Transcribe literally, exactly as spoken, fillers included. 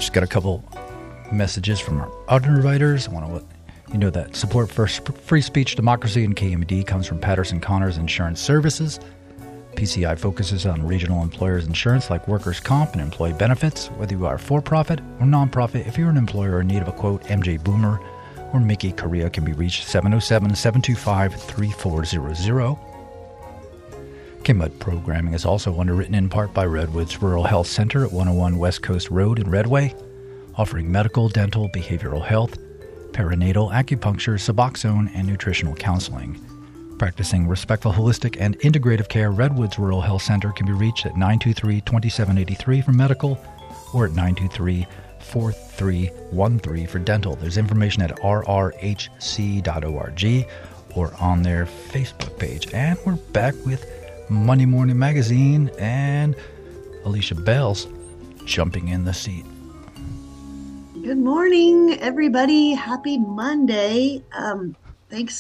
Just got a couple messages from our underwriters. I want to let you know that support for free speech, democracy, and K M D comes from Patterson Connors Insurance Services. P C I focuses on regional employers insurance like workers' comp and employee benefits. Whether you are for-profit or non-profit, if you're an employer in need of a quote, M J Boomer or Mickey Korea can be reached seven oh seven, seven two five, three four zero zero. K M U D programming is also underwritten in part by Redwoods Rural Health Center at one oh one West Coast Road in Redway, offering medical, dental, behavioral health, perinatal, acupuncture, Suboxone, and nutritional counseling. Practicing respectful, holistic, and integrative care, Redwoods Rural Health Center can be reached at nine two three, two seven eight three for medical or at nine two three, four three one three for dental. There's information at r r h c dot org or on their Facebook page. And we're back with Monday Morning Magazine and Alicia Bell's jumping in the seat. Good morning, everybody. Happy Monday. Um, thanks